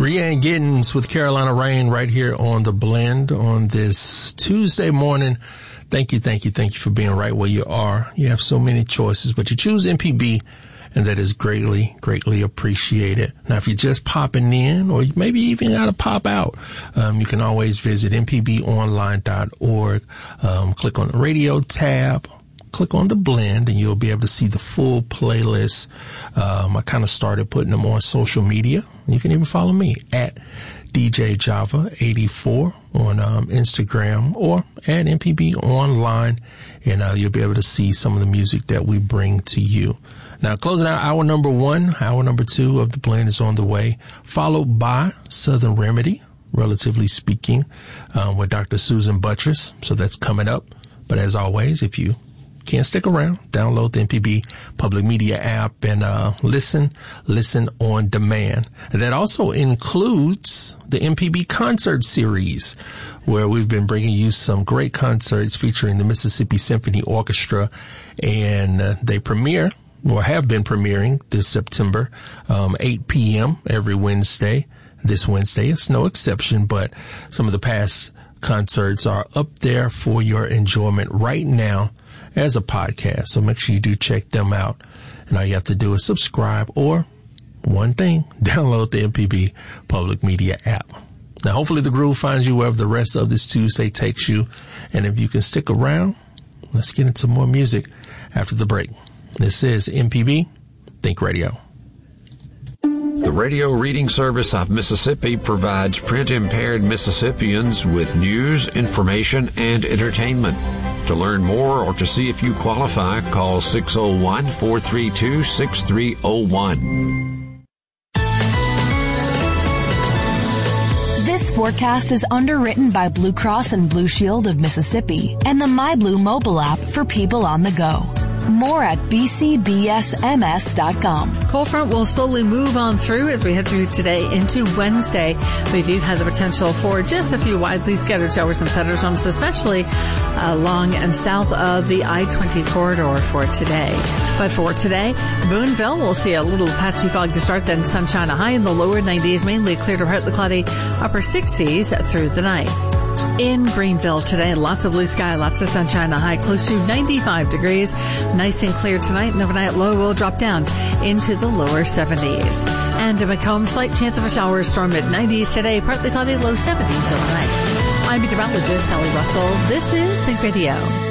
Rianne Giddens with Carolina Rain right here on The Blend on this Tuesday morning. Thank you for being right where you are. You have so many choices, but you choose MPB, and that is greatly, greatly appreciated. Now, if you're just popping in, or maybe even got to pop out, you can always visit mpbonline.org, click on the radio tab, click on The Blend, and you'll be able to see the full playlist. I kind of started putting them on social media. You can even follow me at DJ Java 84 on Instagram or at MPB Online, and you'll be able to see some of the music that we bring to you. Now, closing out hour number 1, hour number 2 of The Blend is on the way, followed by Southern Remedy, relatively speaking, with Dr. Susan Buttress. So that's coming up. But as always, if you can't stick around, download the MPB Public Media app and listen on demand. And that also includes the MPB concert series, where we've been bringing you some great concerts featuring the Mississippi Symphony Orchestra, and they premiere, or have been premiering this September, 8 p.m. every Wednesday. This Wednesday is no exception, but some of the past concerts are up there for your enjoyment right now as a podcast. So make sure you do check them out. And all you have to do is subscribe, or one thing, download the MPB Public Media app. Now, hopefully the groove finds you wherever the rest of this Tuesday takes you. And if you can stick around, let's get into more music after the break. This is MPB Think Radio. The Radio Reading Service of Mississippi provides print-impaired Mississippians with news, information, and entertainment. To learn more or to see if you qualify, call 601-432-6301. This forecast is underwritten by Blue Cross and Blue Shield of Mississippi and the MyBlue mobile app for people on the go. More at bcbsms.com. Cold front will slowly move on through as we head through today into Wednesday. We do have the potential for just a few widely scattered showers and thunderstorms, especially along and south of the I-20 corridor for today. But for today, Boonville will see a little patchy fog to start, then sunshine, a high in the lower 90s, mainly clear to partly cloudy, upper 60s through the night. In Greenville today, lots of blue sky, lots of sunshine, a high close to 95 degrees. Nice and clear tonight, and overnight low will drop down into the lower 70s. And in Macomb, slight chance of a shower, storm mid-90s today, partly cloudy, low 70s overnight. I'm meteorologist Sally Russell. This is Think Radio.